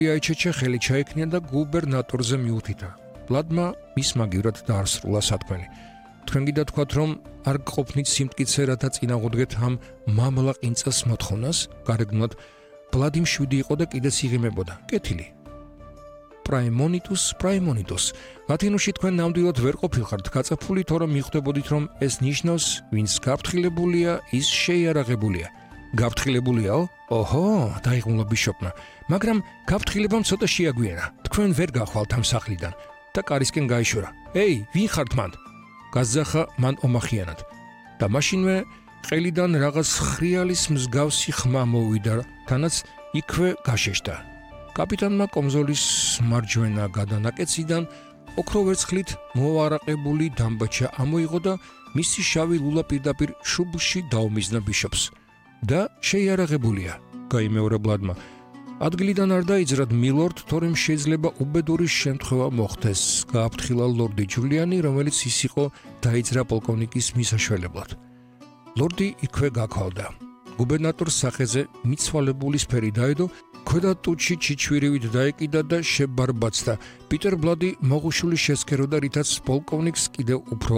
იაიჩეჩე ხელი ჩაიქნია და გუბერნატორზე მიუთითა. ბლადმა მის მაგივრად დაარსრულა სათქმელი. თქვენ გიდა თქვათ, რომ არ გყოფნით სიმტკიცე, რათა წინააღმდეგეთ ამ მამლა ყინწას მოთხოვნას, გარეგნულად ბლადი მშვიდი იყო და კიდეც იღიმებოდა. კეთილი. პრაიმონიტუს. ლათინურში თქვენ ნამდვილად ვერ ყოფილხართ გაწაფული, თორემ მიხვდებოდით, რომ ეს ნიშნავს, ვინც გაფრთხილებულია, ის შეიარაღებულია. გაფრთხილებულიაო? ოჰო, დაიღმულა ბიშოპმა. მაგრამ გაფრთხილებამ ცოტა შეაგვიანა. თქვენ ვერ გახვალთ ამ სახლიდან და კარისკენ გაიშურა. ეი, ვინ ხართ მანდ? გაზახა მან ომახიანად. და მაშინვე ყელიდან რაღაც ხრიალის მსგავსი ხმა მოვიდა, თანაც იქვე გაშეშდა. კაპიტანმა კომზოლის მარჯვენა გადანაკეციდან ოქრო ვერცხლით მოვარაყებული დამბაჩა ამოიღო და მისი შავი ლულა პირდაპირ შუბლში დაუმიზნა ბიშოპს. და შეიარაღებულია, გაიმეორა ბლადმა. ადგილიდან არ დაიძრად მილორდ, თორემ შეიძლება უბედური შემთხვევა მოხდეს. გააფრთხილა ლორდი ჯულიანი, რომელიც ის იყო დაიძრა პოლკოვნიკის მისაშველებლად. ლორდი იქვე გაქვალდა. გუბერნატორს სახეზე მიცვალებული სფერი დაედო, ქვედა ტუჩი ჩიჩვირივით დაეკიდა და შებარბაცდა. პიტერ ბლადი მოღუშული შესქეროდა, რითაც პოლკოვნიკს კიდევ უფრო